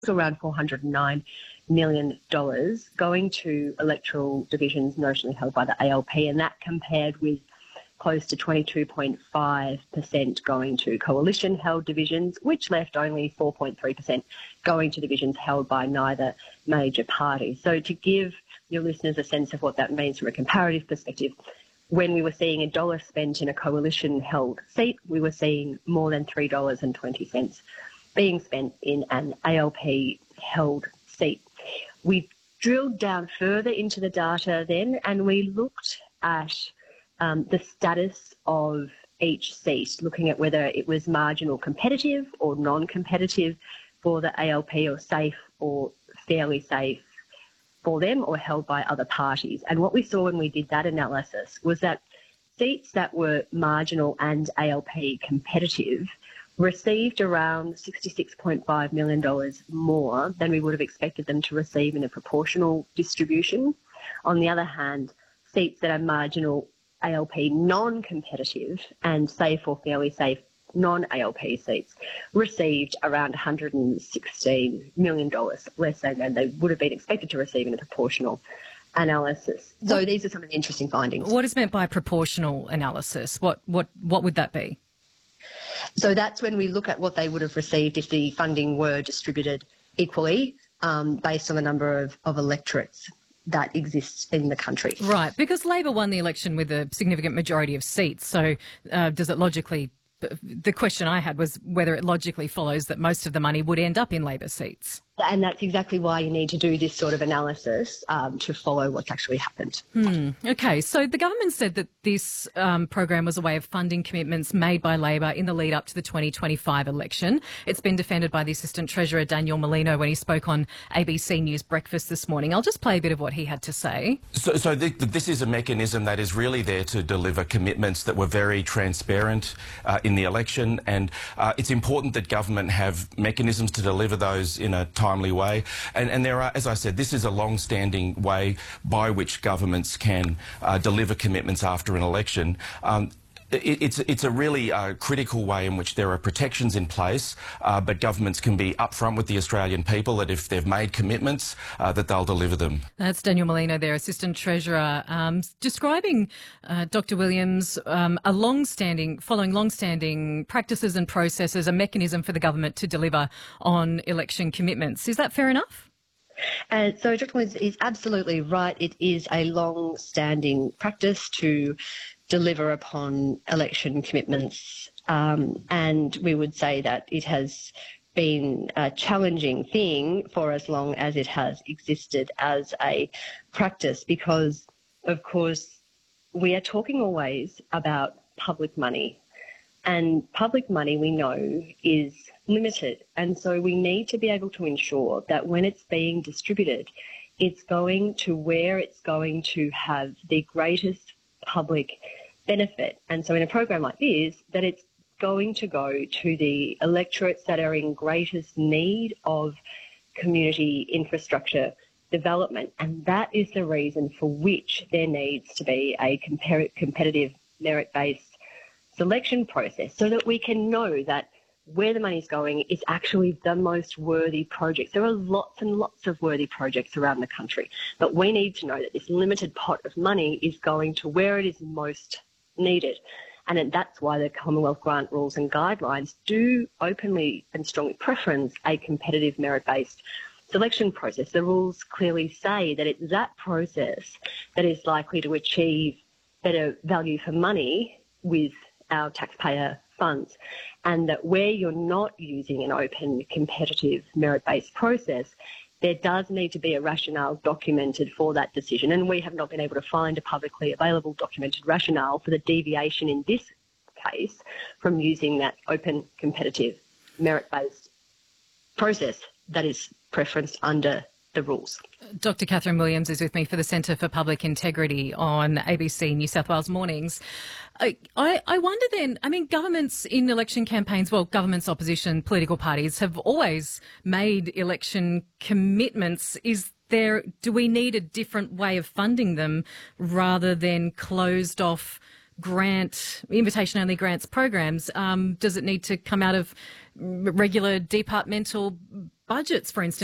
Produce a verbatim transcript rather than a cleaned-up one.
around four hundred nine million dollars going to electoral divisions notionally held by the A L P, and that compared with close to twenty-two point five percent going to coalition-held divisions, which left only four point three percent going to divisions held by neither major party. So to give your listeners a sense of what that means from a comparative perspective, when we were seeing a dollar spent in a coalition-held seat, we were seeing more than three dollars and twenty cents being spent in an A L P-held seat. We drilled down further into the data then, and we looked at um, the status of each seat, looking at whether it was marginal competitive or non-competitive for the A L P, or safe or fairly safe for them, or held by other parties. And what we saw when we did that analysis was that seats that were marginal and A L P competitive received around sixty-six point five million dollars more than we would have expected them to receive in a proportional distribution. On the other hand, seats that are marginal A L P non-competitive and safe or fairly safe non-A L P seats received around one hundred sixteen million dollars less than they would have been expected to receive in a proportional analysis. So what, these are some of the interesting findings. What is meant by proportional analysis? What what what would that be? So that's when we look at what they would have received if the funding were distributed equally um, based on the number of, of electorates that exists in the country. Right, because Labor won the election with a significant majority of seats. So uh, does it logically, the question I had was whether it logically follows that most of the money would end up in Labor seats. And that's exactly why you need to do this sort of analysis um, to follow what's actually happened. Hmm. Okay, so the government said that this um, program was a way of funding commitments made by Labor in the lead up to the twenty twenty-five election. It's been defended by the Assistant Treasurer, Daniel Molino, when he spoke on A B C News Breakfast this morning. I'll just play a bit of what he had to say. So, so th this is a mechanism that is really there to deliver commitments that were very transparent uh, in the election, and uh, it's important that government have mechanisms to deliver those in a timely way. And, and there are, as I said, this is a long-standing way by which governments can uh, deliver commitments after an election. Um, it, it's, it's a really uh, critical way in which there are protections in place, uh, but governments can be upfront with the Australian people that if they've made commitments, uh, that they'll deliver them. That's Daniel Molino there, Assistant Treasurer, um, describing, uh, Doctor Williams, um, a long-standing, following long-standing practices and processes, a mechanism for the government to deliver on election commitments. Is that fair enough? And so Doctor Williams is absolutely right. It is a long-standing practice to deliver upon election commitments, um, and we would say that it has been a challenging thing for as long as it has existed as a practice, because, of course, we are talking always about public money, and public money, we know, is limited, and so we need to be able to ensure that when it's being distributed, it's going to where it's going to have the greatest public benefit. And so in a program like this, that it's going to go to the electorates that are in greatest need of community infrastructure development. And that is the reason for which there needs to be a compar- competitive merit-based selection process, so that we can know that where the money's going is actually the most worthy projects. There are lots and lots of worthy projects around the country, but we need to know that this limited pot of money is going to where it is most needed. And that's why the Commonwealth Grant Rules and Guidelines do openly and strongly preference a competitive merit-based selection process. The rules clearly say that it's that process that is likely to achieve better value for money with our taxpayer funds, and that where you're not using an open, competitive, merit-based process, there does need to be a rationale documented for that decision, and we have not been able to find a publicly available documented rationale for the deviation in this case from using that open, competitive, merit-based process that is preferenced under the rules. Doctor Catherine Williams is with me for the Centre for Public Integrity on A B C New South Wales Mornings. I, I, I wonder then, I mean, governments in election campaigns, well, governments, opposition, political parties have always made election commitments. Is there, do we need a different way of funding them rather than closed off grant, invitation-only grants programs? Um, does it need to come out of regular departmental budgets, for instance.